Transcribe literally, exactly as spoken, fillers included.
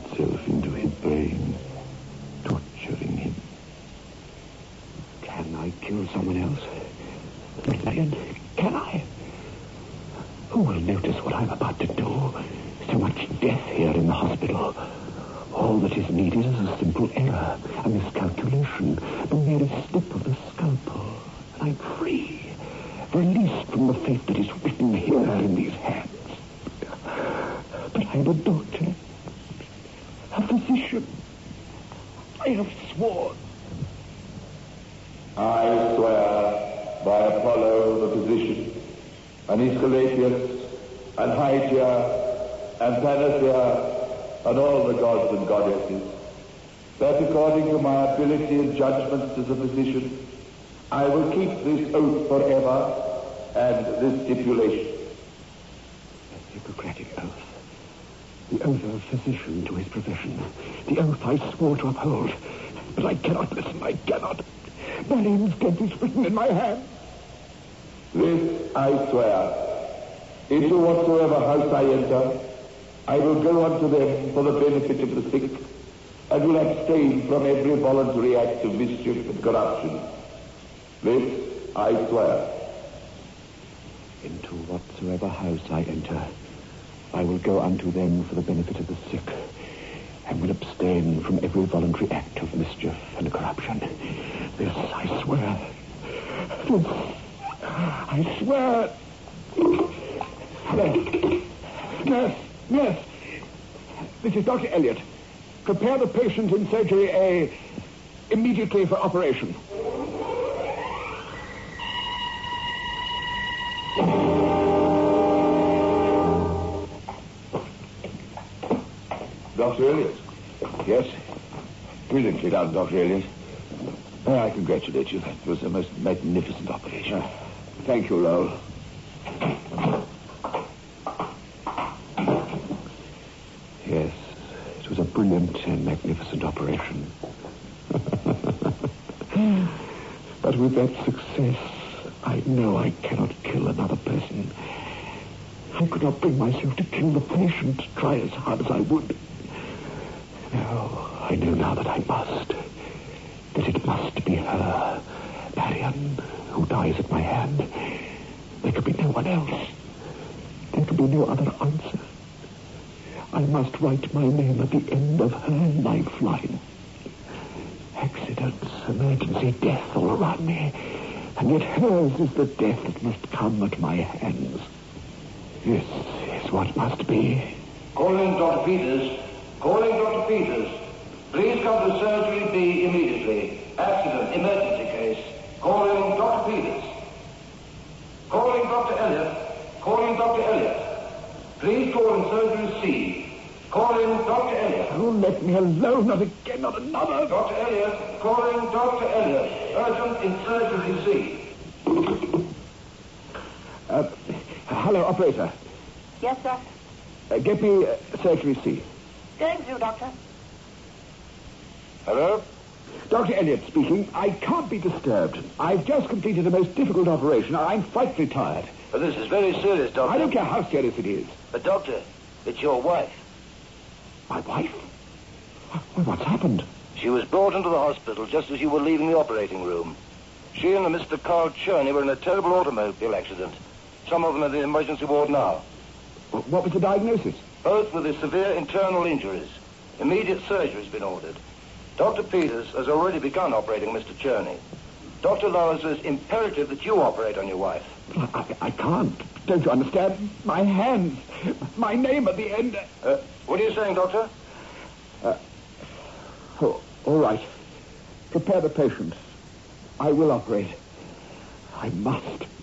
itself into his brain, torturing him. Can I kill someone else? Marion, can I? Who will notice what I'm about to do? So much death here in the hospital. All that is needed is a simple error, a miscalculation, the merest slip of the scalpel. And I'm free, released from the fate that is written here in these hands. But I'm a doctor, a physician. I have sworn. I swear by Apollo the physician, and Aesculapius, and Hygia, and Panacea, and all the gods and goddesses, that according to my ability and judgments as a physician, I will keep this oath forever and this stipulation. A Hippocratic oath. The oath of a physician to his profession. The oath I swore to uphold. But I cannot listen, I cannot. My name's dead is written in my hand. This I swear. Into whatsoever house I enter, I will go unto them for the benefit of the sick, and will abstain from every voluntary act of mischief and corruption. This I swear. Into whatsoever house I enter, I will go unto them for the benefit of the sick, and will abstain from every voluntary act of mischief and corruption. This I swear. This I swear. Nurse, nurse, nurse. This is Doctor Elliot. Prepare the patient in surgery A immediately for operation. Doctor Elliot? Yes? Brilliantly done, Doctor Elliot. Oh, I congratulate you. That was a most magnificent operation. Uh, thank you, Lowell. Yes, it was a brilliant and magnificent operation. But with that success, I know I cannot kill another person. I could not bring myself to kill the patient, try as hard as I would. No, I know now that I must. That it must be her, Marion, who dies at my hand. There could be no one else. There could be no other answer. I must write my name at the end of her lifeline. Accidents, emergency, death all around me. And yet hers is the death that must come at my hands. This is what must be. Calling Doctor Peters. Calling Doctor Peters. Please come to surgery B immediately. Accident, emergency case. Calling Doctor Peters. Calling Doctor Elliot. Calling Doctor Elliot. Please call in surgery C. Calling Doctor Elliot. Oh, let me alone. Not again, not another. Doctor Elliot. Calling Doctor Elliot. Urgent in surgery C. Uh, hello, operator. Yes, sir. Uh, get me uh, surgery C. Going through, Doctor. Hello? Doctor Elliot speaking. I can't be disturbed. I've just completed a most difficult operation. I'm frightfully tired. But this is very serious, Doctor. I don't care how serious it is. But, Doctor, it's your wife. My wife? Well, what's happened? She was brought into the hospital just as you were leaving the operating room. She and a Mister Carl Cherney were in a terrible automobile accident. Some of them are in the emergency ward now. What was the diagnosis? Both with severe internal injuries. Immediate surgery has been ordered. Doctor Peters has already begun operating Mister Cherney. Doctor Lowell says imperative that you operate on your wife. I, I can't. Don't you understand? My hands. My name at the end. Uh, what are you saying, Doctor? Uh, oh, all right. Prepare the patient. I will operate. I must.